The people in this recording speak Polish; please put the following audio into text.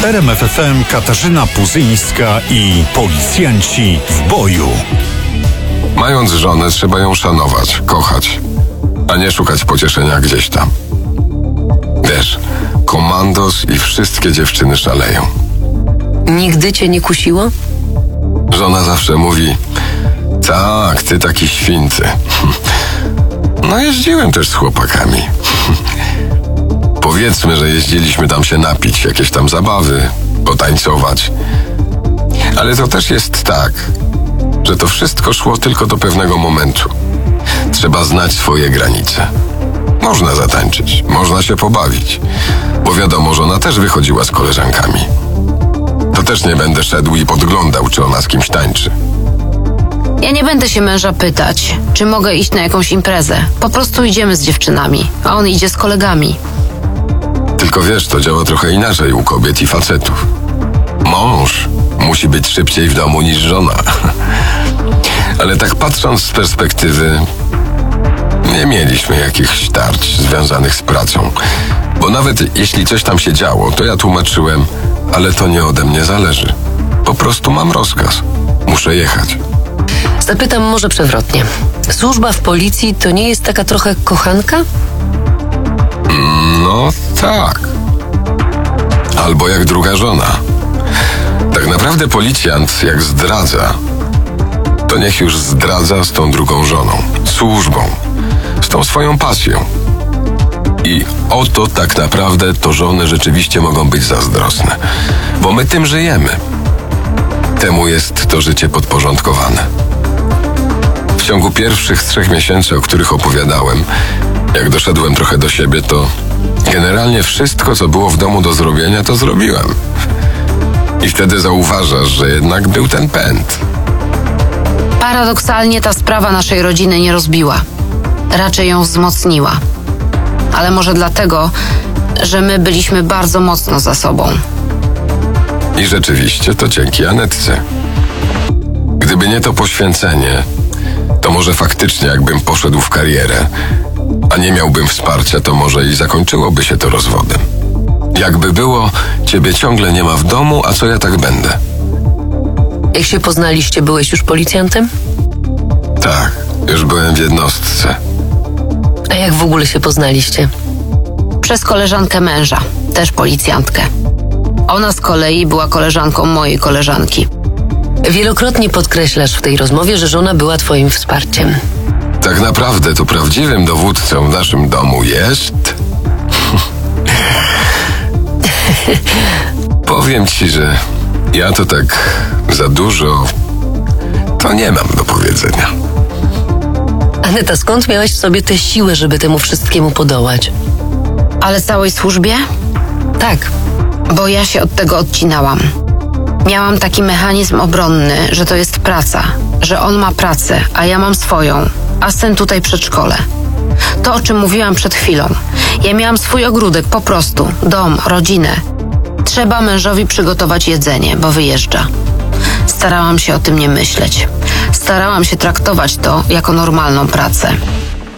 RMF FM Katarzyna Puzyńska i policjanci w boju. Mając żonę, trzeba ją szanować, kochać, a nie szukać pocieszenia gdzieś tam. Wiesz, komandos i wszystkie dziewczyny szaleją. Nigdy cię nie kusiło? Żona zawsze mówi: tak, ty taki święty. No jeździłem też z chłopakami. Powiedzmy, że jeździliśmy tam się napić, jakieś tam zabawy, potańcować. Ale to też jest tak, że to wszystko szło tylko do pewnego momentu. Trzeba znać swoje granice. Można zatańczyć, można się pobawić, bo wiadomo, że ona też wychodziła z koleżankami. To też nie będę szedł i podglądał, czy ona z kimś tańczy. Ja nie będę się męża pytać, czy mogę iść na jakąś imprezę. Po prostu idziemy z dziewczynami, a on idzie z kolegami. Tylko wiesz, to działa trochę inaczej u kobiet i facetów. Mąż musi być szybciej w domu niż żona. Ale tak patrząc z perspektywy, nie mieliśmy jakichś tarć związanych z pracą. Bo nawet jeśli coś tam się działo, to ja tłumaczyłem, ale to nie ode mnie zależy. Po prostu mam rozkaz. Muszę jechać. Zapytam może przewrotnie. Służba w policji to nie jest taka trochę kochanka? No tak. Albo jak druga żona. Tak naprawdę policjant jak zdradza, to niech już zdradza z tą drugą żoną, służbą, z tą swoją pasją. I oto tak naprawdę to żony rzeczywiście mogą być zazdrosne, bo my tym żyjemy. Temu jest to życie podporządkowane. W ciągu pierwszych 3 miesięcy, o których opowiadałem, jak doszedłem trochę do siebie, to generalnie wszystko, co było w domu do zrobienia, to zrobiłem. I wtedy zauważasz, że jednak był ten pęd. Paradoksalnie ta sprawa naszej rodziny nie rozbiła. Raczej ją wzmocniła. Ale może dlatego, że my byliśmy bardzo mocno za sobą. I rzeczywiście to dzięki Anetce. Gdyby nie to poświęcenie, to może faktycznie jakbym poszedł w karierę, a nie miałbym wsparcia, to może i zakończyłoby się to rozwodem. Jakby było, ciebie ciągle nie ma w domu, a co ja tak będę? Jak się poznaliście, byłeś już policjantem? Tak, już byłem w jednostce. A jak w ogóle się poznaliście? Przez koleżankę męża, też policjantkę. Ona z kolei była koleżanką mojej koleżanki. Wielokrotnie podkreślasz w tej rozmowie, że żona była twoim wsparciem. Tak naprawdę to prawdziwym dowódcą w naszym domu jest... Powiem ci, że ja to tak za dużo to nie mam do powiedzenia. Aneta, skąd miałaś w sobie tę siłę, żeby temu wszystkiemu podołać? Ale całej służbie? Tak. Bo ja się od tego odcinałam. Miałam taki mechanizm obronny, że to jest praca, że on ma pracę, a ja mam swoją, a syn tutaj przedszkole. To, o czym mówiłam przed chwilą. Ja miałam swój ogródek, po prostu, dom, rodzinę. Trzeba mężowi przygotować jedzenie, bo wyjeżdża. Starałam się o tym nie myśleć. Starałam się traktować to jako normalną pracę.